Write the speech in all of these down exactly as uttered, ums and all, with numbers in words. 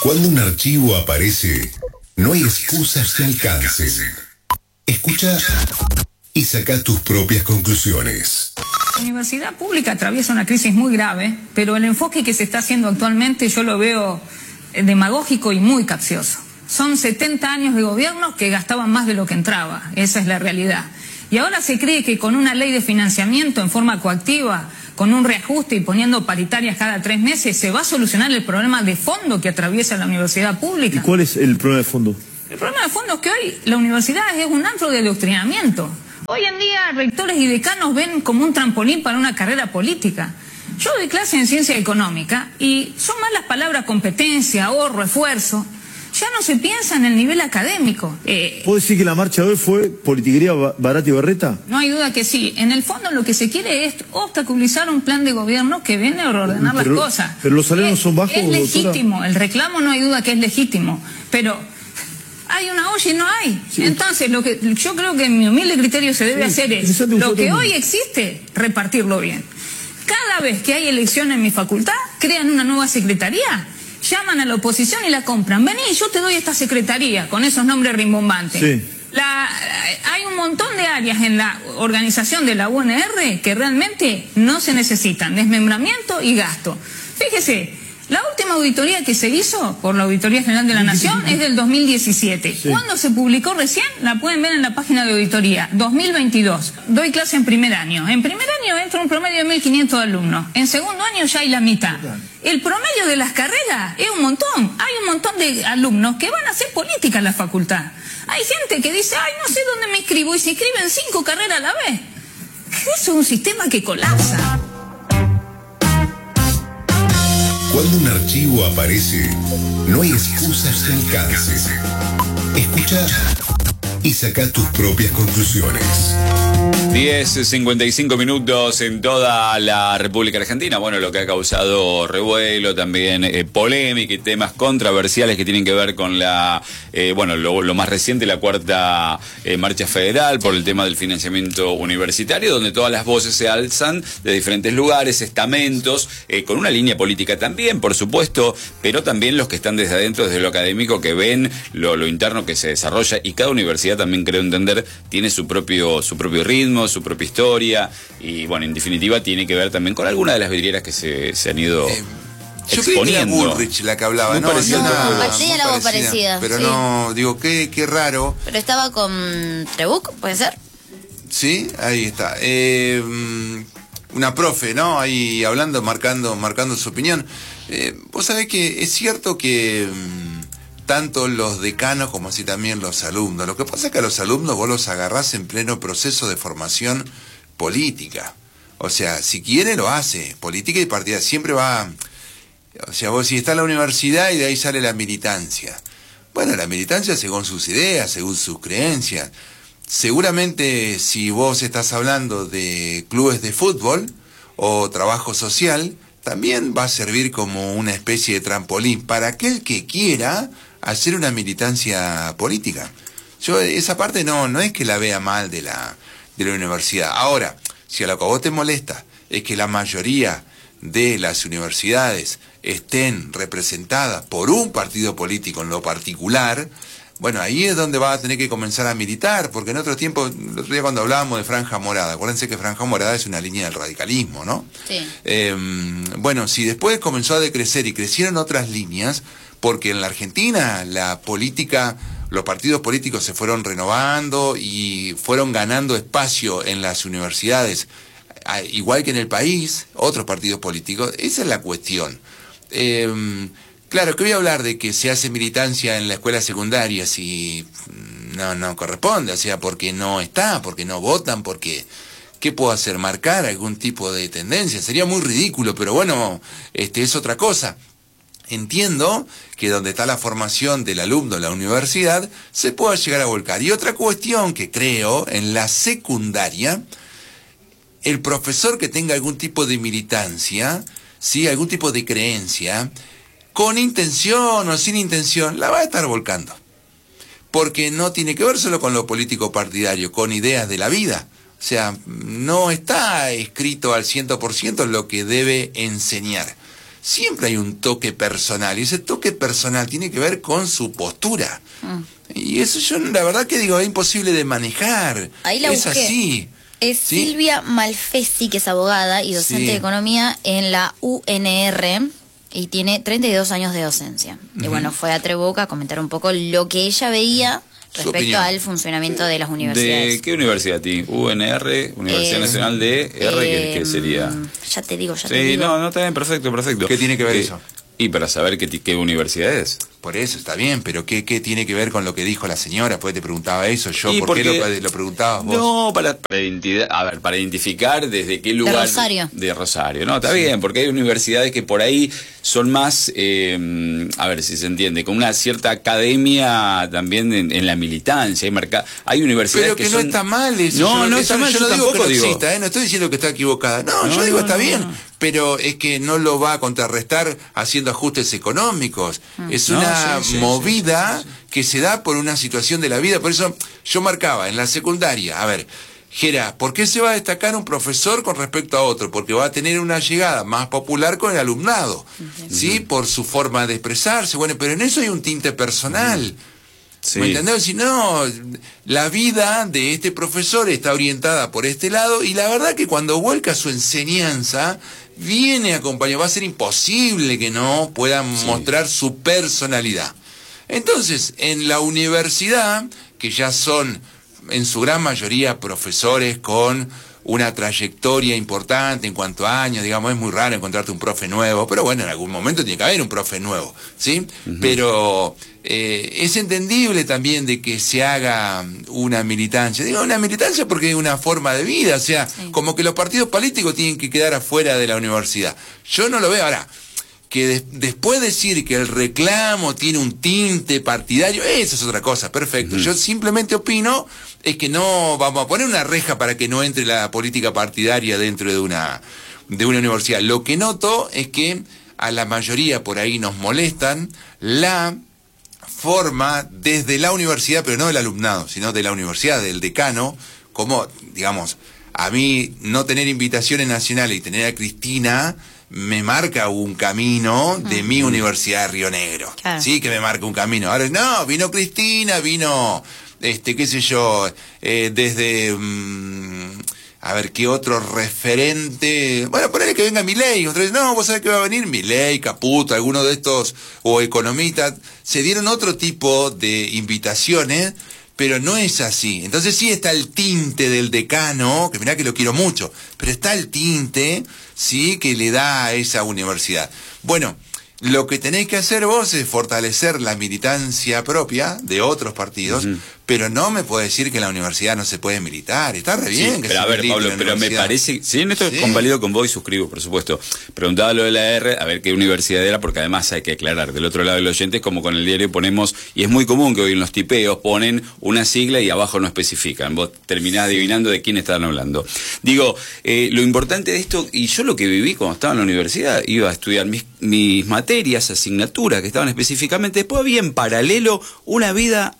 Cuando un archivo aparece, no hay excusas que alcancen. Escucha y saca tus propias conclusiones. La universidad pública atraviesa una crisis muy grave, pero el enfoque que se está haciendo actualmente yo lo veo demagógico y muy capcioso. Son setenta años de gobierno que gastaban más de lo que entraba, esa es la realidad. Y ahora se cree que con una ley de financiamiento en forma coactiva, con un reajuste y poniendo paritarias cada tres meses, se va a solucionar el problema de fondo que atraviesa la universidad pública. ¿Y cuál es el problema de fondo? El problema de fondo es que hoy la universidad es un antro de adoctrinamiento. Hoy en día rectores y decanos ven como un trampolín para una carrera política. Yo doy clase en ciencia económica y son más las palabras competencia, ahorro, esfuerzo. Ya no se piensa en el nivel académico. Eh, ¿Puedo decir que la marcha de hoy fue politiquería barata y barreta? No hay duda que sí. En el fondo lo que se quiere es obstaculizar un plan de gobierno que viene a ordenar pero, las cosas. Pero los salarios es, son bajos, Es legítimo, doctora. El reclamo no hay duda que es legítimo, pero hay una olla y no hay. Sí. Entonces, lo que yo creo que en mi humilde criterio se debe sí, hacer es, lo que hoy existe, repartirlo bien. Cada vez que hay elección en mi facultad, crean una nueva secretaría, llaman a la oposición y la compran. Vení, yo te doy esta secretaría, con esos nombres rimbombantes. Sí. La, hay un montón de áreas en la organización de la U N R que realmente no se necesitan, desmembramiento y gasto. Fíjese, la última auditoría que se hizo por la Auditoría General de la Nación es del dos mil diecisiete. Sí. ¿Cuándo se publicó recién? La pueden ver en la página de auditoría, dos mil veintidós. Doy clase en primer año. En primer año entra un promedio de mil quinientos alumnos. En segundo año ya hay la mitad. El promedio de las carreras es un montón. Hay un montón de alumnos que van a hacer política en la facultad. Hay gente que dice, ay, no sé dónde me inscribo, y se inscriben cinco carreras a la vez. Eso es un sistema que colapsa. Cuando un archivo aparece, no hay excusas que alcancen. Escucha y saca tus propias conclusiones. diez cincuenta y cinco minutos en toda la República Argentina. Bueno, lo que ha causado revuelo, también eh, polémica y temas controversiales que tienen que ver con la, eh, bueno, lo, lo más reciente, la cuarta eh, marcha federal por el tema del financiamiento universitario, donde todas las voces se alzan de diferentes lugares, estamentos, eh, con una línea política también, por supuesto, pero también los que están desde adentro, desde lo académico, que ven lo, lo interno que se desarrolla, y cada universidad también, creo entender, tiene su propio, su propio ritmo, su propia historia, y bueno, en definitiva tiene que ver también con algunas de las vidrieras que se, se han ido eh, yo creí que era Bullrich la que hablaba, muy no, parecida, no, tenía la voz parecida, pero sí. no, digo, qué, qué raro. Pero estaba con Trebuch, ¿puede ser? Sí, ahí está. Eh, una profe, ¿no? Ahí hablando, marcando, marcando su opinión. Eh, vos sabés que es cierto que tanto los decanos como así también los alumnos. Lo que pasa es que a los alumnos vos los agarrás en pleno proceso de formación política. O sea, si quiere lo hace. Política y partida siempre va... O sea, vos si está en la universidad y de ahí sale la militancia. Bueno, la militancia según sus ideas, según sus creencias. Seguramente si vos estás hablando de clubes de fútbol o trabajo social, también va a servir como una especie de trampolín para aquel que quiera hacer una militancia política. Yo esa parte no, no es que la vea mal de la, de la universidad. Ahora, si a lo que a vos te molesta es que la mayoría de las universidades estén representadas por un partido político en lo particular, bueno, ahí es donde va a tener que comenzar a militar, porque en otro tiempo, el otro día cuando hablábamos de Franja Morada, acuérdense que Franja Morada es una línea del radicalismo, ¿no? Sí. Eh, bueno, si después comenzó a decrecer y crecieron otras líneas, porque en la Argentina la política, los partidos políticos se fueron renovando y fueron ganando espacio en las universidades, igual que en el país, otros partidos políticos, esa es la cuestión. Eh, claro, que voy a hablar de que se hace militancia en la escuela secundaria si no, no corresponde, o sea, porque no está, porque no votan, porque... ¿Qué puedo hacer? ¿Marcar algún tipo de tendencia? Sería muy ridículo, pero bueno, este es otra cosa. Entiendo que donde está la formación del alumno en la universidad se pueda llegar a volcar. Y otra cuestión que creo, en la secundaria, el profesor que tenga algún tipo de militancia, ¿sí? Algún tipo de creencia, con intención o sin intención, la va a estar volcando. Porque no tiene que ver solo con lo político partidario, con ideas de la vida. O sea, no está escrito al cien por ciento lo que debe enseñar. siempre hay un toque personal, y ese toque personal tiene que ver con su postura. Mm. Y eso yo la verdad que digo, es imposible de manejar. Ahí la es busqué. así. Es ¿Sí? Silvia Malfesti, que es abogada y docente Sí. de economía en la U N R y tiene treinta y dos años de docencia. Uh-huh. Y bueno, fue a Trebuca a comentar un poco lo que ella veía respecto al funcionamiento de las universidades. ¿De qué universidad, ti? U N R, Universidad Eh, Nacional de R, eh, ¿qué, qué sería? Ya te digo, ya Sí, te digo. no, no, está bien, perfecto, perfecto. ¿Qué tiene que ver ¿Qué? eso? Y para saber qué, qué universidad es. Por eso está bien, pero ¿qué, qué tiene que ver con lo que dijo la señora? Pues te preguntaba eso, yo, Y ¿por porque- qué lo, lo preguntabas vos? No, para, para, identidad- a ver, para identificar desde qué lugar. Rosario. De Rosario, no, está bien, porque hay universidades que por ahí son más, eh, a ver si se entiende, con una cierta academia también en, en la militancia. Hay, marca, hay universidades Pero que, que no son- está mal eso. No, yo no eso está mal, yo yo no digo que tampoco no digo. exista, ¿eh? No estoy diciendo que está equivocada. No, No, yo digo no, está no, bien, no. pero es que no lo va a contrarrestar haciendo ajustes económicos. Es No, una sí, sí, movida sí, sí, sí. que se da por una situación de la vida. Por eso yo marcaba en la secundaria, a ver, Gera, ¿por qué se va a destacar un profesor con respecto a otro? Porque va a tener una llegada más popular con el alumnado, uh-huh. ¿sí? Por su forma de expresarse. Bueno, pero en eso hay un tinte personal. Uh-huh. Sí. ¿Me entendés? Si no, la vida de este profesor está orientada por este lado, y la verdad que cuando vuelca su enseñanza, viene acompañado, va a ser imposible que no puedan sí. mostrar su personalidad. Entonces, en la universidad, que ya son en su gran mayoría profesores con una trayectoria importante en cuanto a años, digamos, es muy raro encontrarte un profe nuevo, pero bueno, en algún momento tiene que haber un profe nuevo, ¿sí? Uh-huh. Pero eh, es entendible también de que se haga una militancia. Digo, una militancia porque es una forma de vida, o sea, sí. como que los partidos políticos tienen que quedar afuera de la universidad. Yo no lo veo ahora. Que de, después decir que el reclamo tiene un tinte partidario, eso es otra cosa, perfecto. Uh-huh. Yo simplemente opino es que no vamos a poner una reja para que no entre la política partidaria dentro de una, de una universidad. Lo que noto es que a la mayoría por ahí nos molestan la forma desde la universidad, pero no del alumnado, sino de la universidad, del decano, como, digamos, a mí no tener invitaciones nacionales y tener a Cristina me marca un camino de mi Universidad de Río Negro. Claro. Sí, que me marca un camino. Ahora, no, vino Cristina, vino, este, qué sé yo, eh, desde, mmm, a ver, qué otro referente. Bueno, ponele que venga Milei. Otra vez, no, vos sabés que va a venir Milei, Caputo, alguno de estos, o economistas. Se dieron otro tipo de invitaciones, pero no es así. Entonces sí está el tinte del decano, que mirá que lo quiero mucho, pero está el tinte, sí, que le da a esa universidad. Bueno, lo que tenéis que hacer vos es fortalecer la militancia propia de otros partidos, uh-huh. pero no me puede decir que en la universidad no se puede militar. Está re bien sí, que pero se a ver, milite Pablo, en la pero me universidad. parece, sí, en esto Sí. convalido con vos y suscribo, por supuesto. Preguntaba lo de la R, a ver qué universidad era, porque además hay que aclarar, del otro lado del oyente, como con el diario ponemos, y es muy común que hoy en los tipeos ponen una sigla y abajo no especifican. Vos terminás adivinando de quién están hablando. Digo, eh, lo importante de esto, y yo lo que viví cuando estaba en la universidad, iba a estudiar mis, mis materias, asignaturas, que estaban específicamente, después había en paralelo una vida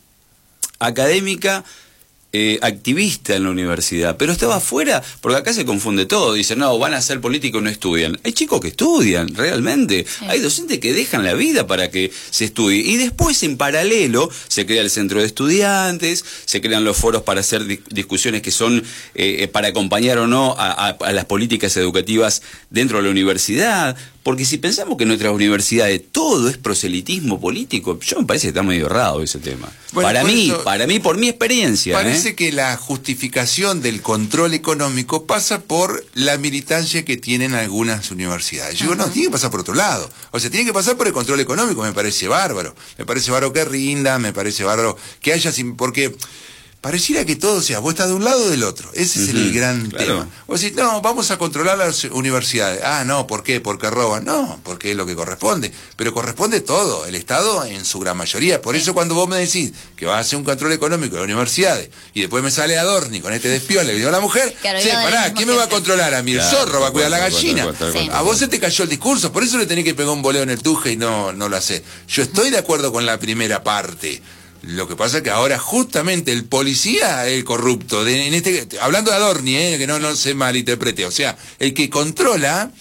académica eh, activista en la universidad, pero estaba afuera, porque acá se confunde todo, dicen, no, van a ser políticos y no estudian. Hay chicos que estudian, realmente, sí. Hay docentes que dejan la vida para que se estudie, y después en paralelo se crea el centro de estudiantes, se crean los foros para hacer di- discusiones que son eh, para acompañar o no a, a, a las políticas educativas dentro de la universidad. Porque si pensamos que en nuestras universidades todo es proselitismo político, yo me parece que está medio errado ese tema. Bueno, para por mí, eso, para mí, por mi experiencia. Parece ¿eh? que la justificación del control económico pasa por la militancia que tienen algunas universidades. Yo digo, no, tiene que pasar por otro lado. O sea, tiene que pasar por el control económico, me parece bárbaro. Me parece bárbaro que rinda, me parece bárbaro que haya... sin porque... pareciera que todo sea, vos estás de un lado o del otro. Ese es uh-huh, el gran claro. tema. Vos decís, no, vamos a controlar las universidades. Ah, no, ¿por qué? ¿Porque roban? No, porque es lo que corresponde. Pero corresponde todo, el Estado en su gran mayoría. Por eso cuando vos me decís que vas a hacer un control económico de las universidades y después me sale Adorni con este despiole que dio a la mujer, claro, sí, pará, ¿quién me va a controlar a mí? El claro, zorro va a cuidar a la gallina. Sí. A vos se te cayó el discurso, por eso le tenés que pegar un boleo en el tuje y no, no lo hacés. Yo estoy de acuerdo con la primera parte. Lo que pasa es que ahora justamente el policía es el corrupto, de, en este, hablando de Adorni, eh, que no, no se malinterprete, o sea, el que controla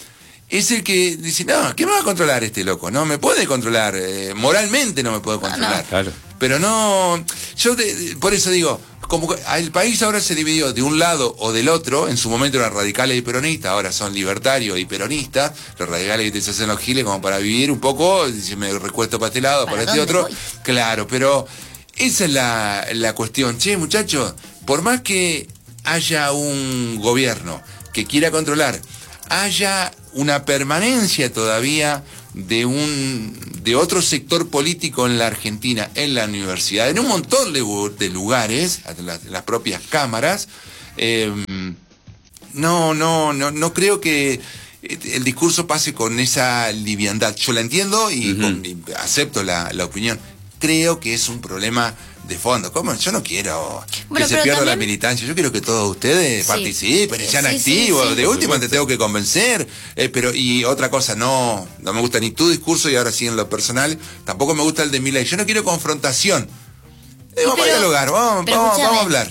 es el que dice, no, ¿qué me va a controlar este loco? No me puede controlar, eh, moralmente no me puede controlar. No, no. Claro. Pero no, yo de, de, por eso digo, como que el país ahora se dividió de un lado o del otro. En su momento eran radicales y peronistas, ahora son libertarios y peronistas. Los radicales te hacen los giles como para vivir un poco, si me recuesto para este lado, para, para este otro. Voy? Claro, pero esa es la, la cuestión. Che, muchachos, por más que haya un gobierno que quiera controlar, haya una permanencia todavía de un de otro sector político en la Argentina, en la universidad, en un montón de, de lugares, en las, en las propias cámaras, eh, no, no, no, no creo que el discurso pase con esa liviandad. Yo la entiendo y, uh-huh. con, y acepto la, la opinión. Creo que es un problema de fondo. ¿Cómo? Yo no quiero bueno, que se pierda también la militancia. Yo quiero que todos ustedes sí. participen y sean sí, activos. Sí, sí. De última te tengo que convencer. Eh, pero y otra cosa, no no me gusta ni tu discurso y ahora sí en lo personal. Tampoco me gusta el de Milei. Yo no quiero confrontación. Eh, vamos pero, a dialogar, vamos, vamos, vamos a hablar.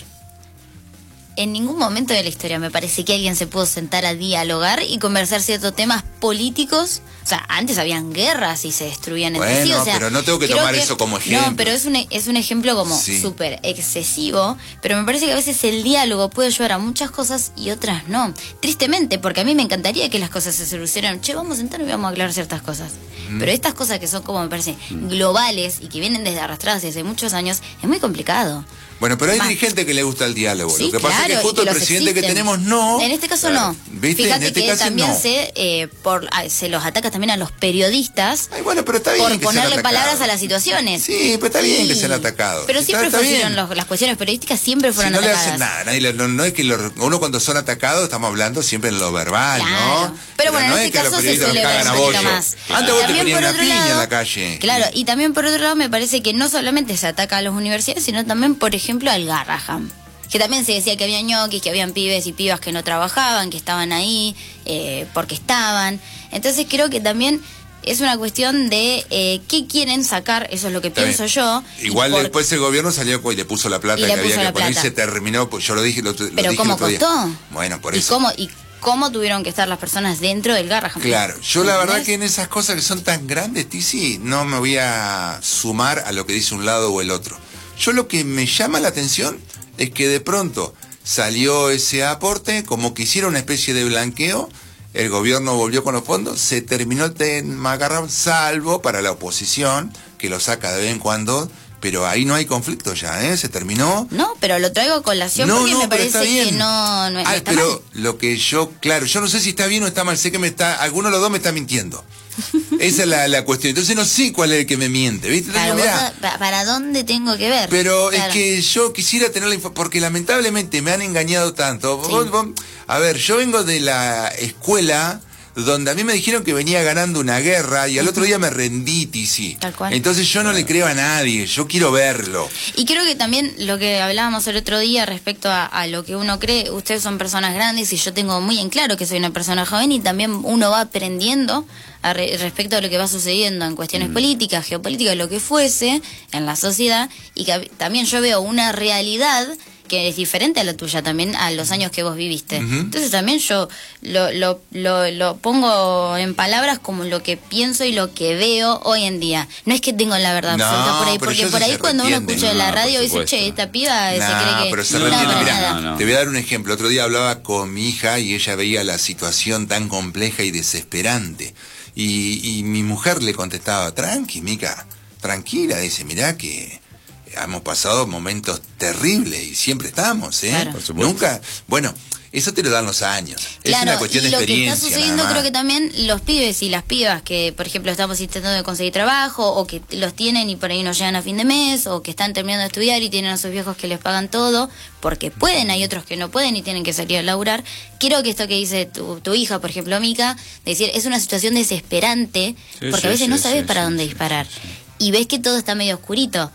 En ningún momento de la historia me parece que alguien se pudo sentar a dialogar y conversar ciertos temas políticos. O sea, antes habían guerras y se destruían entre bueno, sí. O sea, pero no tengo que tomar que, eso como ejemplo. No, pero es un, es un ejemplo como súper sí. excesivo. Pero me parece que a veces el diálogo puede ayudar a muchas cosas y otras no. Tristemente, porque a mí me encantaría que las cosas se solucionaran. Che, vamos a sentarnos y vamos a aclarar ciertas cosas. Mm. Pero estas cosas que son como, me parece, mm. globales y que vienen desde arrastradas desde hace muchos años, es muy complicado. Bueno, pero hay Más. dirigentes que le gusta el diálogo. Sí, lo que pasa claro, es que justo el presidente existen. que tenemos no. En este caso claro. no. ¿Viste? Fíjate en este que caso también no. se eh, por ah, se los ataca también a los periodistas. Ay, bueno, pero está bien por que ponerle sean palabras a las situaciones. Sí, pero está bien sí. que sean atacados. Pero siempre está, está fueron los, las cuestiones periodísticas siempre fueron si no atacadas. No le hacen nada. Nadie, no, no es que lo, uno cuando son atacados estamos hablando siempre en lo verbal, claro. ¿no? Pero, pero bueno, no en este es caso se suele ver un poquito más. Antes vos te ponían una piña en la calle. Claro, y también por otro lado me parece que no solamente se ataca a las universidades, sino también, por ejemplo, al Garrahan. Que también se decía que había ñoquis, que habían pibes y pibas que no trabajaban, que estaban ahí eh, porque estaban. Entonces creo que también es una cuestión de eh, qué quieren sacar, eso es lo que Está pienso bien. yo. Igual por... después el gobierno salió y le puso la plata y que había que poner y se terminó, pues yo lo dije, lo, lo Pero dije ¿cómo el otro costó? Día. Bueno, por ¿Y eso. Cómo, y cómo tuvieron que estar las personas dentro del Garrahan? Claro, yo la verdad que en esas cosas que son tan grandes, Tizi, no me voy a sumar a lo que dice un lado o el otro. Yo lo que me llama la atención es que de pronto salió ese aporte, como que hicieron una especie de blanqueo, el gobierno volvió con los fondos, se terminó el tema Garrahan, salvo para la oposición, que lo saca de vez en cuando, pero ahí no hay conflicto ya, ¿eh? Se terminó. No, pero lo traigo a colación no, porque no, me parece que no, no ah, está pero mal. Lo que yo, claro, yo no sé si está bien o está mal, sé que me está, alguno de los dos me está mintiendo. Esa es la, la cuestión. Entonces no sé cuál es el que me miente, ¿viste? Claro, Digo, mirá, vos, ¿para dónde tengo que ver? Pero claro. es que yo quisiera tener la información, porque lamentablemente me han engañado tanto. Sí. Vos, vos, a ver, yo vengo de la escuela donde a mí me dijeron que venía ganando una guerra y al otro día me rendí, Tizi. Tal cual. Entonces yo no le creo a nadie, yo quiero verlo. Y creo que también lo que hablábamos el otro día respecto a, a lo que uno cree, ustedes son personas grandes y yo tengo muy en claro que soy una persona joven y también uno va aprendiendo a re, respecto a lo que va sucediendo en cuestiones mm. políticas, geopolíticas, lo que fuese en la sociedad y que también yo veo una realidad que es diferente a la tuya también, a los años que vos viviste. Uh-huh. Entonces también yo lo, lo, lo, lo pongo en palabras como lo que pienso y lo que veo hoy en día. No es que tengo la verdad no, absoluta por ahí, porque por ahí cuando uno escucha no, la radio no, dice, che, esta piba no, se cree que pero se no, retiende. no, Mirá, no, no. Te voy a dar un ejemplo. Otro día hablaba con mi hija y ella veía la situación tan compleja y desesperante. Y, y mi mujer le contestaba, tranqui, Mica, tranquila, dice, mirá que hemos pasado momentos terribles y siempre estamos, ¿eh? Claro. Por supuesto. Nunca, bueno, eso te lo dan los años. Claro, es una cuestión de experiencia. Y lo que está sucediendo creo que también los pibes y las pibas que, por ejemplo, estamos intentando conseguir trabajo o que los tienen y por ahí no llegan a fin de mes o que están terminando de estudiar y tienen a sus viejos que les pagan todo porque pueden, hay otros que no pueden y tienen que salir a laburar. Creo que esto que dice tu, tu hija, por ejemplo, Mica, de decir, es una situación desesperante sí, porque sí, a veces sí, no sabes sí, para sí, dónde sí, disparar sí, sí. y ves que todo está medio oscurito.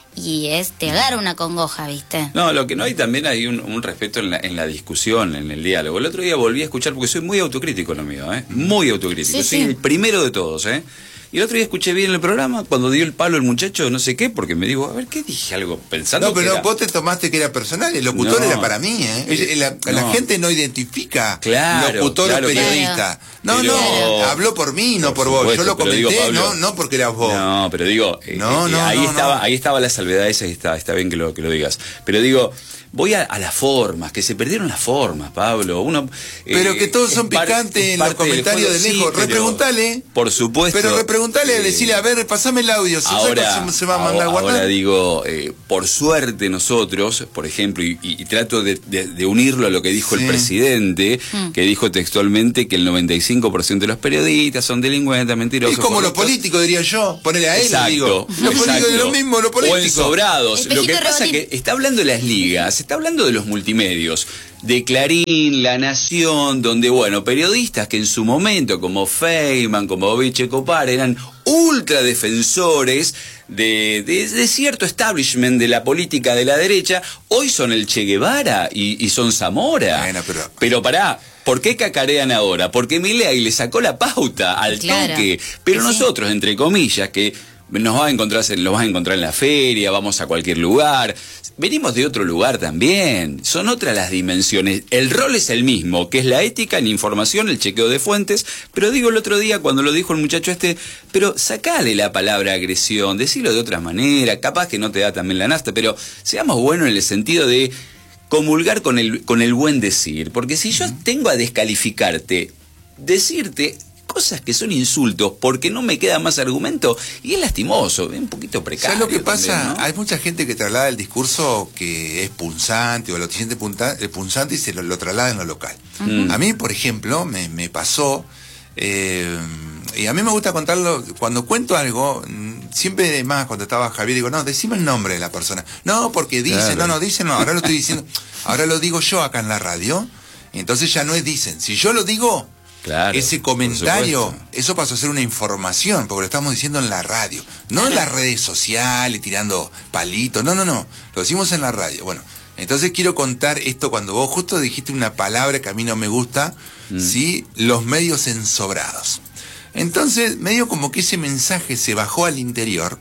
Y es, te agarra una congoja, ¿viste? No, lo que no hay también hay un, un respeto en la, en la discusión, en el diálogo. El otro día volví a escuchar, porque soy muy autocrítico lo mío, ¿eh? Muy autocrítico. Sí, soy sí. el primero de todos, ¿eh? Y el otro día escuché bien el programa, cuando dio el palo el muchacho, no sé qué, porque me digo, a ver, ¿qué dije? Algo pensando No, pero que no, era... vos te tomaste que era personal, el locutor No. era para mí, ¿eh? Eh, La, no. la gente no identifica Claro, locutor claro, o periodista. No, pero- no, habló por mí, no Por por, vos. supuesto, Yo lo pero comenté, digo, Pablo, no, no porque eras vos. No, pero digo, eh, No, eh, no, ahí no, estaba, no. ahí estaba la salvedad esa y está, está bien que lo, que lo digas. Pero digo, voy a, a las formas, que se perdieron las formas, Pablo. Uno, Pero eh, que todos es son par- picantes es en los parte del comentarios de juego, lejos. sí, pero- Repreguntale. Por supuesto. Pero repreguntale, eh, decirle, a ver, pasame el audio. Si Ahora, se, se va a mandar a ahora, guardar. ahora digo, eh, por suerte nosotros, por ejemplo, y, y- y trato de, de- de unirlo a lo que dijo Sí. el presidente, Mm. que dijo textualmente que el noventa y cinco por ciento de los periodistas son delincuentes, mentirosos. Es como los corruptos. políticos, diría yo. Ponele a él, Exacto, digo. Los políticos exacto. es lo mismo, los O políticos. ensobrados. Espejito Lo que pasa es rebotín. que está hablando de las ligas, está hablando de los multimedios, de Clarín, La Nación, donde, bueno, periodistas que en su momento, como Feynman, como Viche Copar, eran ultradefensores de, de, de cierto establishment de la política de la derecha, hoy son el Che Guevara y, y son Zamora. Bueno, pero- Pero pará, ¿por qué cacarean ahora? Porque Milei le sacó la pauta al Claro. toque. Pero Sí. nosotros, entre comillas, que nos va a encontrar, los vas a encontrar en la feria, vamos a cualquier lugar. Venimos de otro lugar también. Son otras las dimensiones. El rol es el mismo, que es la ética, la información, el chequeo de fuentes. Pero digo el otro día, cuando lo dijo el muchacho este, pero sacale la palabra agresión, decilo de otra manera. Capaz que no te da también la nasta, pero seamos buenos en el sentido de comulgar con el, con el buen decir. Porque si yo tengo a descalificarte, decirte cosas que son insultos porque no me queda más argumento, y es lastimoso, es un poquito precario. ¿Sabes lo que pasa? también, ¿no? Hay mucha gente que traslada el discurso que es punzante o lo siente punta- eh, punzante y se lo, lo traslada en lo local. Mm. A mí, por ejemplo, me, me pasó, eh, y a mí me gusta contarlo, cuando cuento algo, mm, siempre más cuando estaba Javier, digo, no, decime el nombre de la persona. No, porque dice, Claro. no, no, dice, no, ahora lo estoy diciendo, ahora lo digo yo acá en la radio, entonces ya no es dicen. Si yo lo digo, Claro, ese por comentario, supuesto. eso pasó a ser una información, porque lo estamos diciendo en la radio, no en las redes sociales, tirando palitos, no, no, no, lo decimos en la radio. Bueno, entonces quiero contar esto cuando vos justo dijiste una palabra que a mí no me gusta, Mm. ¿sí? Los medios ensobrados. Entonces, medio como que ese mensaje se bajó al interior,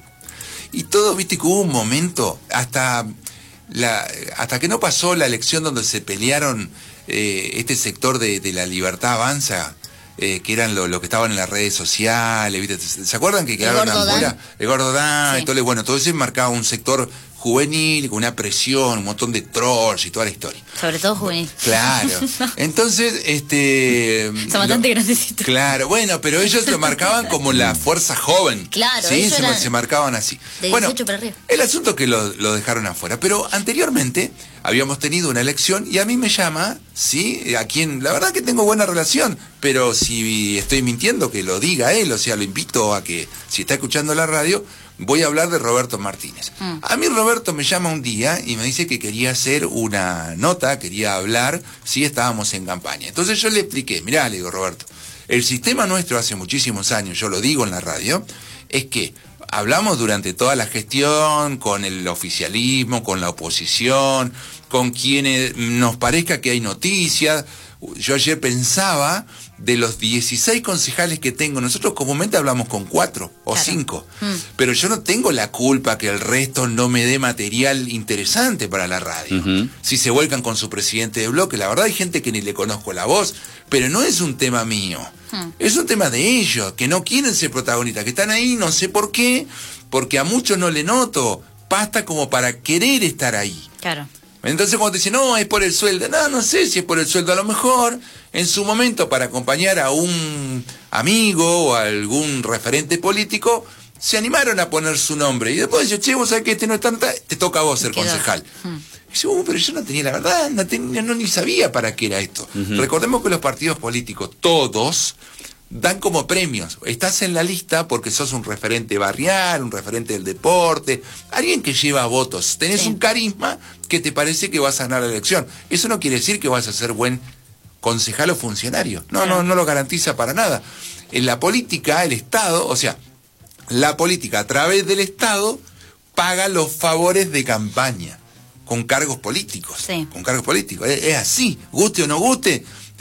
y todo, viste que hubo un momento, hasta, la, hasta que no pasó la elección donde se pelearon eh, este sector de, de la Libertad Avanza, eh, que eran los lo que estaban en las redes sociales, ¿viste? ¿Se acuerdan que quedaron Gordo Dan. afuera? El Gordo Dan, Sí. entonces, bueno, todo eso marcaba un sector juvenil, con una presión, un montón de trolls y toda la historia. Sobre todo juvenil. Claro. Entonces, este... Son bastante lo- grandecitos. Claro, bueno, pero ellos lo marcaban como la fuerza joven. Claro, sí, ellos se, eran se marcaban así. de Bueno, dieciocho para arriba. el asunto es que lo, lo dejaron afuera, pero anteriormente habíamos tenido una elección y a mí me llama, sí, a quien la verdad que tengo buena relación, pero si estoy mintiendo que lo diga él, o sea, lo invito a que si está escuchando la radio, voy a hablar de Roberto Martínez. Mm. A mí Roberto me llama un día y me dice que quería hacer una nota, quería hablar, si estábamos en campaña. Entonces yo le expliqué, mirá, le digo, Roberto, el sistema nuestro hace muchísimos años, yo lo digo en la radio, es que hablamos durante toda la gestión con el oficialismo, con la oposición, con quienes nos parezca que hay noticias. Yo ayer pensaba, de los dieciséis concejales que tengo, nosotros comúnmente hablamos con cuatro o Claro. cinco, Mm. pero yo no tengo la culpa que el resto no me dé material interesante para la radio. Ujú. Si se vuelcan con su presidente de bloque, la verdad hay gente que ni le conozco la voz, pero no es un tema mío, Mm. es un tema de ellos, que no quieren ser protagonistas, que están ahí, no sé por qué, porque a muchos no le noto, basta como para querer estar ahí. Claro. Entonces cuando te dicen, no, es por el sueldo, no, no sé si es por el sueldo, a lo mejor en su momento para acompañar a un amigo o a algún referente político, se animaron a poner su nombre y después yo, che, vos sabés que este no es tanta, te toca a vos ser Quedó. concejal. Mm. Y dice, uh, pero yo no tenía la verdad, no, tenía, no ni sabía para qué era esto. Recordemos que los partidos políticos, todos, dan como premios. Estás en la lista porque sos un referente barrial, un referente del deporte, alguien que lleva votos. Tenés Sí. un carisma que te parece que vas a ganar la elección. Eso no quiere decir que vas a ser buen concejal o funcionario. No, no, no lo garantiza para nada. En la política, el Estado, o sea, la política a través del Estado paga los favores de campaña con cargos políticos. Sí. Con cargos políticos. Es, es así, guste o no guste.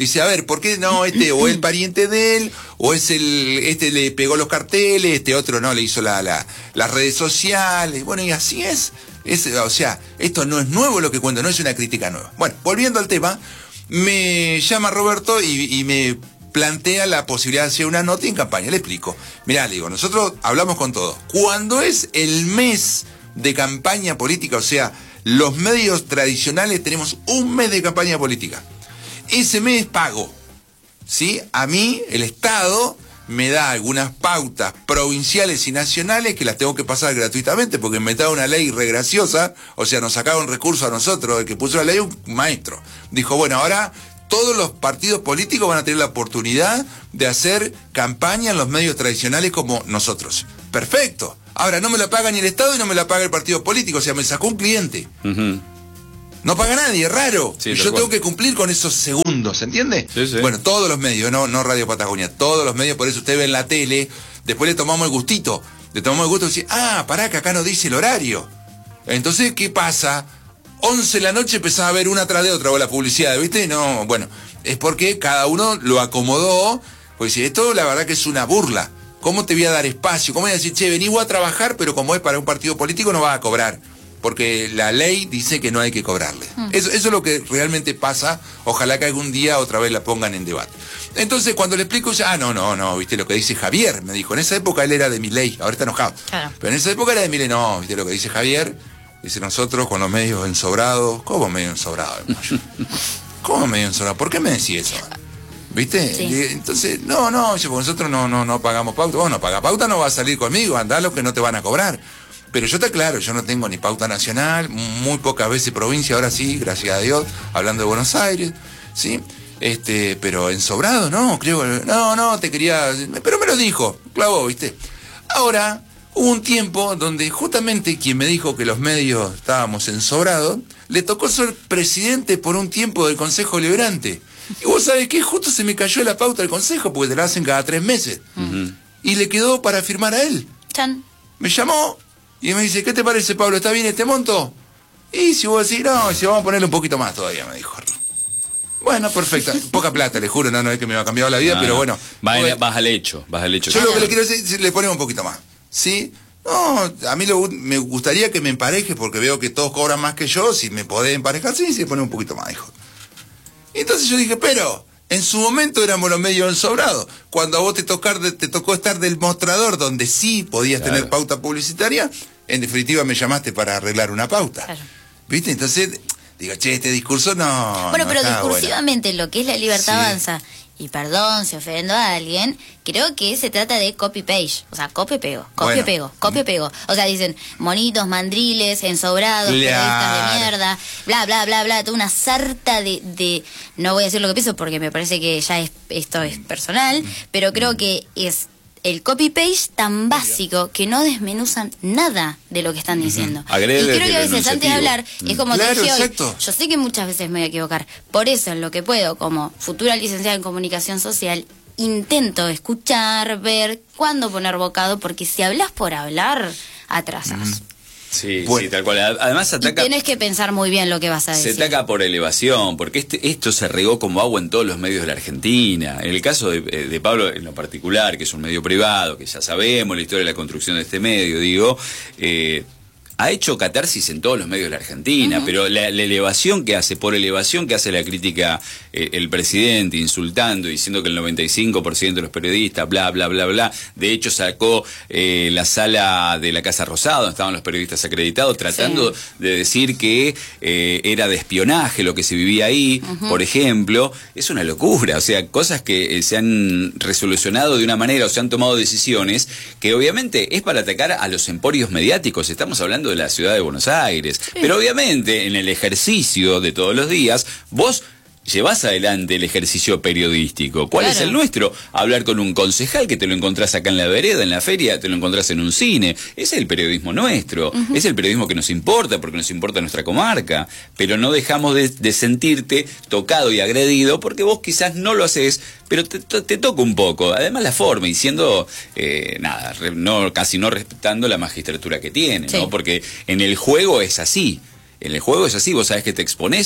Dice, a ver, ¿por qué no este o el pariente de él, o es el, este le pegó los carteles, este otro no, le hizo la, la, las redes sociales? Bueno, y así es. es. O sea, esto no es nuevo lo que cuento, no es una crítica nueva. Bueno, volviendo al tema, me llama Roberto y, y me plantea la posibilidad de hacer una nota en campaña. Le explico. Mirá, le digo, nosotros hablamos con todos. Cuando es el mes de campaña política, o sea, los medios tradicionales tenemos un mes de campaña política. Ese mes pago, ¿sí? A mí, el Estado me da algunas pautas provinciales y nacionales que las tengo que pasar gratuitamente, porque me da una ley re graciosa, o sea, nos sacaron recursos a nosotros, el que puso la ley, un maestro. Dijo, bueno, ahora todos los partidos políticos van a tener la oportunidad de hacer campaña en los medios tradicionales como nosotros. Perfecto. Ahora, no me la paga ni el Estado y no me la paga el partido político, o sea, me sacó un cliente. Uh-huh. No paga nadie, es raro. Sí, yo tengo que cumplir con esos segundos, ¿entiende? Sí, sí. Bueno, todos los medios, no, no Radio Patagonia, todos los medios, por eso usted ve en la tele, después le tomamos el gustito, le tomamos el gusto de decir, ah, pará, que acá no dice el horario. Entonces, ¿qué pasa? once de la noche empezás a ver una tras de otra, o la publicidad, ¿viste? No, bueno, es porque cada uno lo acomodó, pues si esto la verdad que es una burla. ¿Cómo te voy a dar espacio? ¿Cómo voy a decir, che, vení vos a trabajar, pero como es para un partido político no vas a cobrar? Porque la ley dice que no hay que cobrarle. Mm. Eso, eso es lo que realmente pasa. Ojalá que algún día otra vez la pongan en debate. Entonces, cuando le explico, ya, ah, no, no, no, viste lo que dice Javier, me dijo. En esa época él era de Milei, ahora está enojado. Claro. Pero en esa época era de Milei, no, viste lo que dice Javier. Dice, nosotros con los medios ensobrados. ¿Cómo medio ensobrado, hermano? ¿Cómo medio ensobrado? ¿Por qué me decís eso? ¿Viste? Sí. Y, entonces, no, no, yo, nosotros no, no, no pagamos pauta. Vos no pagás pauta, no vas a salir conmigo, andá los que no te van a cobrar. Pero yo te aclaro, yo no tengo ni pauta nacional, muy pocas veces provincia, ahora sí, gracias a Dios, hablando de Buenos Aires, ¿sí? Este, pero ensobrado, no, creo, no, no, te quería, pero me lo dijo, clavó, ¿viste? Ahora, hubo un tiempo donde justamente quien me dijo que los medios estábamos ensobrados, le tocó ser presidente por un tiempo del Consejo Liberante. Y vos sabés que justo se me cayó la pauta del Consejo, porque te la hacen cada tres meses. Uh-huh. Y le quedó para firmar a él. Chan. Me llamó. Y me dice, ¿qué te parece, Pablo? ¿Está bien este monto? Y si vos decís, no, si vamos a ponerle un poquito más todavía, me dijo. Bueno, perfecto. Poca plata, le juro, no, no es que me va a cambiar la vida, no, pero bueno. Vas, pues, vas al hecho, vas al hecho. Yo lo que le quiero decir es le ponemos un poquito más. ¿Sí? No, a mí lo, me gustaría que me empareje, porque veo que todos cobran más que yo. Si me podés emparejar, sí, sí, le ponemos un poquito más, dijo. Y entonces yo dije, pero... En su momento éramos los medios ensobrados. Cuando a vos te, tocar, te tocó estar del mostrador, donde sí podías claro. tener pauta publicitaria, en definitiva me llamaste para arreglar una pauta. Claro. ¿Viste? Entonces, digo, che, este discurso no... Bueno, no pero está discursivamente bueno. Lo que es la libertad sí. avanza, y perdón si ofendo a alguien, creo que se trata de copy-page. O sea, copio-pego, copio-pego, bueno. copio-pego. O sea, dicen monitos, mandriles, ensobrados, claro. periodistas de mierda, bla, bla, bla, bla, toda una sarta de, de... No voy a decir lo que pienso porque me parece que ya es, esto es personal, pero creo que es el copy-page tan básico que no desmenuzan nada de lo que están diciendo. Uh-huh. Y creo que a veces antes de hablar, es como claro, te dije hoy, yo sé que muchas veces me voy a equivocar, por eso en lo que puedo, como futura licenciada en comunicación social, intento escuchar, ver cuándo poner bocado, porque si hablas por hablar, atrasas. Uh-huh. Sí, bueno. sí, tal cual. Además ataca... Y tenés que pensar muy bien lo que vas a decir. Se ataca por elevación, porque este, esto se regó como agua en todos los medios de la Argentina. En el caso de, de Pablo, en lo particular, que es un medio privado, que ya sabemos la historia de la construcción de este medio, digo... Eh, ha hecho catarsis en todos los medios de la Argentina, uh-huh. pero la, la elevación que hace, por elevación que hace la crítica eh, el presidente, insultando, diciendo que el noventa y cinco por ciento de los periodistas, bla, bla, bla, bla, de hecho sacó eh, la sala de la Casa Rosada, donde estaban los periodistas acreditados, tratando sí. de decir que eh, era de espionaje lo que se vivía ahí, uh-huh. por ejemplo, es una locura, o sea, cosas que eh, se han resolucionado de una manera o se han tomado decisiones que obviamente es para atacar a los emporios mediáticos, estamos hablando de la ciudad de Buenos Aires, sí. pero obviamente en el ejercicio de todos los días vos llevás adelante el ejercicio periodístico. ¿Cuál claro. es el nuestro? Hablar con un concejal que te lo encontrás acá en la vereda, en la feria, te lo encontrás en un cine. Ese es el periodismo nuestro, uh-huh. es el periodismo que nos importa porque nos importa nuestra comarca, pero no dejamos de, de sentirte tocado y agredido porque vos quizás no lo haces, pero te, te, te toca un poco. Además la forma y siendo, eh, nada, no, casi no respetando la magistratura que tiene, sí. ¿no? Porque en el juego es así, en el juego es así, vos sabés que te exponés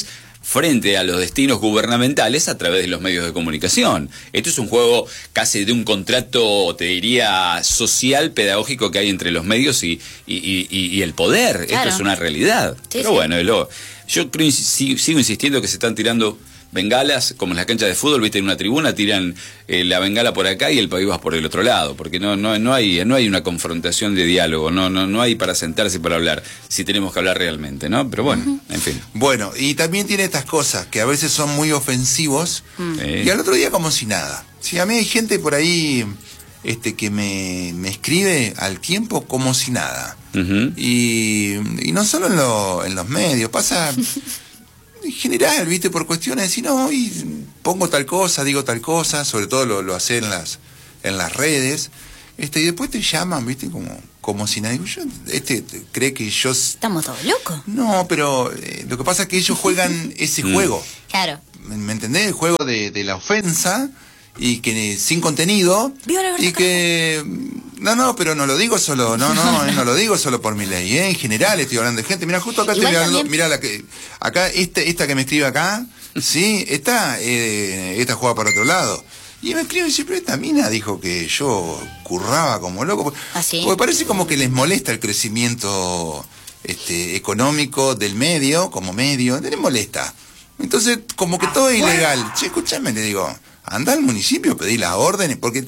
frente a los destinos gubernamentales a través de los medios de comunicación. Esto es un juego casi de un contrato, te diría, social, pedagógico que hay entre los medios y, y, y, y el poder. Claro. Esto es una realidad. Sí, Pero sí. bueno, lo, yo creo, sigo insistiendo que se están tirando bengalas, como en las canchas de fútbol, viste, en una tribuna tiran eh, la bengala por acá y el país va por el otro lado, porque no no no hay no hay una confrontación de diálogo, no no no hay para sentarse para hablar, si tenemos que hablar realmente, ¿no? Pero bueno, uh-huh. en fin. Bueno, y también tiene estas cosas que a veces son muy ofensivos mm. eh. y al otro día como si nada. Sí, a mí hay gente por ahí este que me, me escribe al tiempo como si nada. Uh-huh. Y, y no solo en, lo, en los medios, pasa en general, ¿viste? Por cuestiones de si no, y pongo tal cosa, digo tal cosa, sobre todo lo, lo hace en las, en las redes, este, y después te llaman, ¿viste? Como, como si nadie, yo, este, cree que yo... Estamos todos locos. No, pero eh, lo que pasa es que ellos juegan ese juego. Claro. ¿Me, me entendés? El juego de, de la ofensa, y que sin contenido, y que... No, no, pero no lo digo solo, no, no, no lo digo solo por mi ley, ¿eh? En general estoy hablando de gente. Mira, justo acá Igual estoy mirando, también... mira la que, acá, este, esta que me escribe acá, sí, esta, eh, esta juega para otro lado. Y me escribe y dice, pero esta mina dijo que yo curraba como loco. ¿Ah, sí? Porque parece como que les molesta el crecimiento este, económico del medio, como medio, les molesta. Entonces, como que todo es ilegal. Che, escúchame, le digo, anda al municipio, pedí las órdenes, porque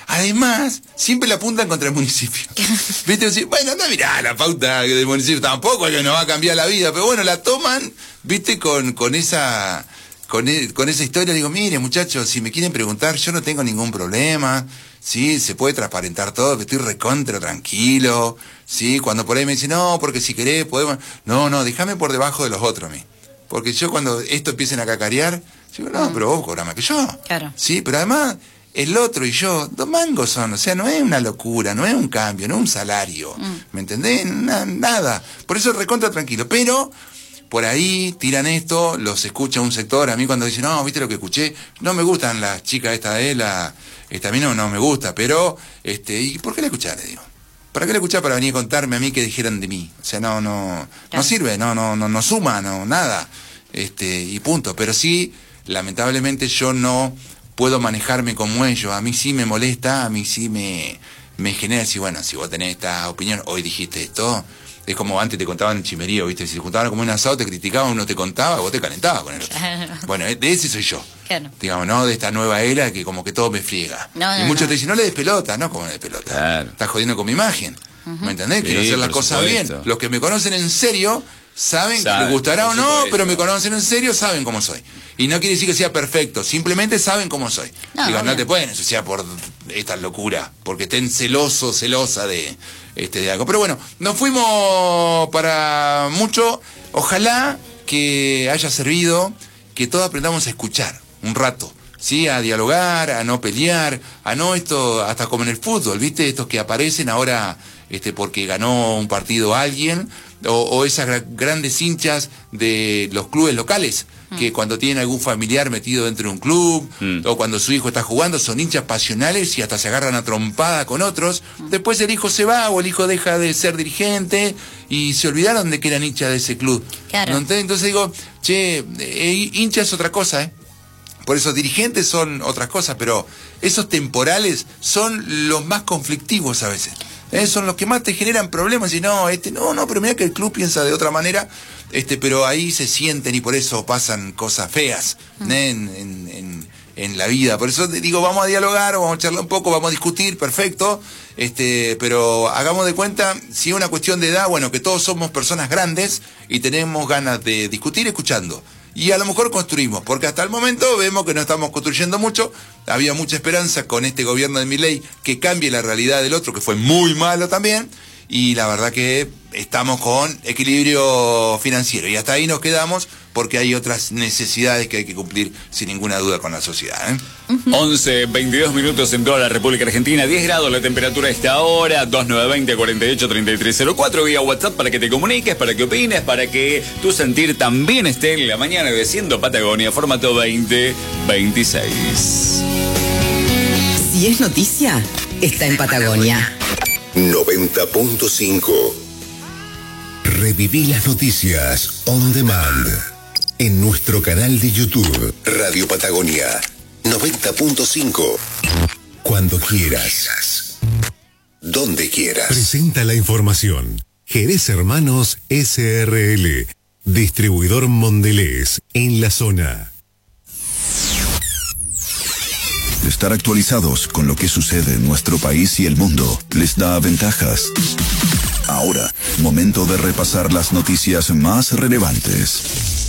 además siempre la apuntan contra el municipio. ¿Viste? Bueno, anda, mirá la pauta del municipio, tampoco es que nos va a cambiar la vida, pero bueno, la toman, ¿viste? Con, con esa... Con, con esa historia. Digo, mire, muchachos, si me quieren preguntar, yo no tengo ningún problema, sí, se puede transparentar todo, que estoy recontra tranquilo, sí, cuando por ahí me dicen, no, porque si querés podemos, no, no, déjame por debajo de los otros a mí, porque yo cuando esto empiecen a cacarear, digo, no, pero vos cobrás más que yo, claro, sí, pero además el otro y yo, dos mangos son, o sea, no es una locura, no es un cambio, no es un salario, mm. ¿me entendés? Na, nada, por eso recontra tranquilo, pero... Por ahí tiran esto, los escucha un sector. A mí cuando dicen, no, ¿viste lo que escuché? No me gustan las chicas esta de la... Esta a mí no, no me gusta, pero... este ¿Y por qué la escuchás? Le digo. ¿Para qué la escuchás? Para venir a contarme a mí que dijeran de mí. O sea, no, no... Claro. No sirve, no, no, no, no suma, no, nada. Este y punto. Pero sí, lamentablemente yo no puedo manejarme como ellos. A mí sí me molesta, a mí sí me, me genera decir, bueno, si vos tenés esta opinión, hoy dijiste esto... Es como antes te contaban el chimerío, ¿viste? Si se juntaban como un asado, te criticaban, uno te contaba, vos te calentabas con el otro. Claro. Bueno, de ese soy yo. Claro. Digamos, ¿no? De esta nueva era que como que todo me friega. No, y no, muchos no. te dicen, no le des pelota, no, como le des pelota. Claro. Estás jodiendo con mi imagen. Uh-huh. ¿Me entendés? Quiero sí, hacer las cosas supuesto. bien. Los que me conocen en serio saben, saben que les gustará o no, supuesto. pero me conocen en serio, saben cómo soy. Y no quiere decir que sea perfecto, simplemente saben cómo soy. No, Digo, no te pueden ensuciar por esta locura, porque estén celosos, celosa de... Este, de algo. Pero bueno, nos fuimos para mucho. Ojalá que haya servido, que todos aprendamos a escuchar un rato, ¿sí? A dialogar, a no pelear, a no esto, hasta como en el fútbol, ¿viste? Estos que aparecen ahora este, porque ganó un partido alguien, o, o esas gra- grandes hinchas de los clubes locales, que cuando tienen algún familiar metido dentro de un club, mm. o cuando su hijo está jugando, son hinchas pasionales y hasta se agarran a trompada con otros. Después el hijo se va o el hijo deja de ser dirigente y se olvidaron de que eran hinchas de ese club. Claro. ¿No? Entonces digo, che, eh, hincha es otra cosa, ¿eh? Por eso dirigentes son otras cosas, pero esos temporales son los más conflictivos a veces. ¿Eh? Son los que más te generan problemas y no, este, no, no, pero mira que el club piensa de otra manera, este, pero ahí se sienten y por eso pasan cosas feas, uh-huh. ¿eh? en, en, en, en la vida. Por eso te digo, vamos a dialogar, vamos a charlar un poco, vamos a discutir, perfecto, este, pero hagamos de cuenta, si es una cuestión de edad, bueno, que todos somos personas grandes y tenemos ganas de discutir escuchando. Y a lo mejor construimos, porque hasta el momento vemos que no estamos construyendo mucho. Había mucha esperanza con este gobierno de Milei que cambie la realidad del otro, que fue muy malo también. Y la verdad que estamos con equilibrio financiero. Y hasta ahí nos quedamos porque hay otras necesidades que hay que cumplir sin ninguna duda con la sociedad, ¿eh? Uh-huh. once, veintidós minutos en toda la República Argentina, diez grados la temperatura a esta hora, dos nueve veinte, cuarenta y ocho, treinta y tres cero cuatro, vía WhatsApp para que te comuniques, para que opines, para que tu sentir también esté en la mañana obedeciendo Patagonia, formato veinte veintiséis. Si es noticia, está en Patagonia. noventa punto cinco. Reviví las noticias on demand. en nuestro canal de YouTube, Radio Patagonia noventa punto cinco. Cuando quieras, donde quieras. Presenta la información. Jerez Hermanos S R L, distribuidor Mondelez en la zona. Estar actualizados con lo que sucede en nuestro país y el mundo les da ventajas. Ahora, momento de repasar las noticias más relevantes.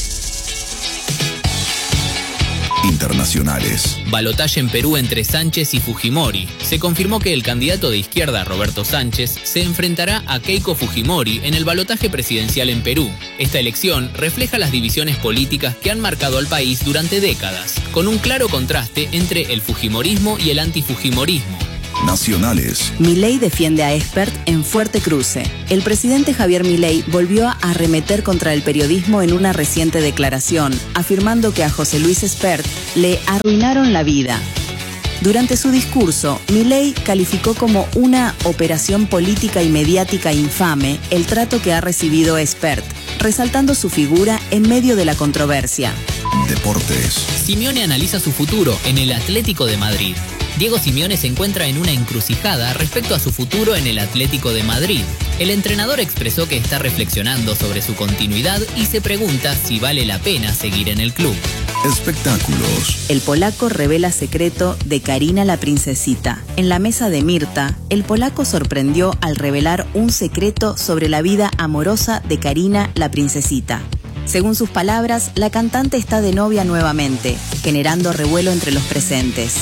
Internacionales. Balotaje en Perú entre Sánchez y Fujimori. Se confirmó que el candidato de izquierda, Roberto Sánchez, se enfrentará a Keiko Fujimori en el balotaje presidencial en Perú. Esta elección refleja las divisiones políticas que han marcado al país durante décadas, con un claro contraste entre el fujimorismo y el antifujimorismo. Nacionales. Milei defiende a Espert en fuerte cruce. El presidente Javier Milei volvió a arremeter contra el periodismo en una reciente declaración, afirmando que a José Luis Espert le arruinaron la vida. Durante su discurso, Milei calificó como una operación política y mediática infame el trato que ha recibido Espert, resaltando su figura en medio de la controversia. Deportes. Simeone analiza su futuro en el Atlético de Madrid. Diego Simeone se encuentra en una encrucijada respecto a su futuro en el Atlético de Madrid. El entrenador expresó que está reflexionando sobre su continuidad y se pregunta si vale la pena seguir en el club. Espectáculos. El polaco revela secreto de Karina la princesita. En la mesa de Mirta, el polaco sorprendió al revelar un secreto sobre la vida amorosa de Karina la princesita. Según sus palabras, la cantante está de novia nuevamente, generando revuelo entre los presentes.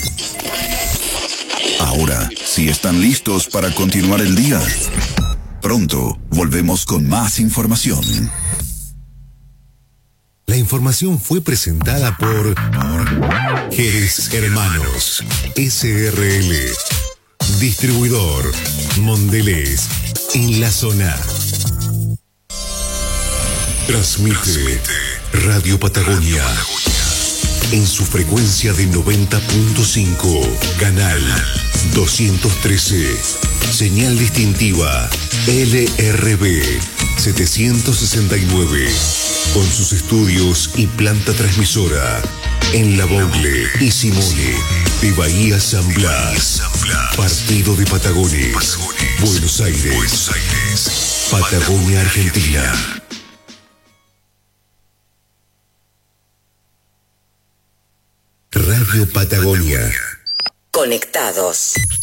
Ahora, si están listos para continuar el día, pronto volvemos con más información. La información fue presentada por Jerez Hermanos S R L, distribuidor Mondelez en la zona. Transmite Radio Patagonia en su frecuencia de noventa punto cinco, canal doscientos trece, señal distintiva L R B setecientos sesenta y nueve, con sus estudios y planta transmisora en La Bogle y Simone de Bahía San Blas, partido de Patagones, Buenos Aires, Patagonia, Argentina. Radio Patagonia. Conectados.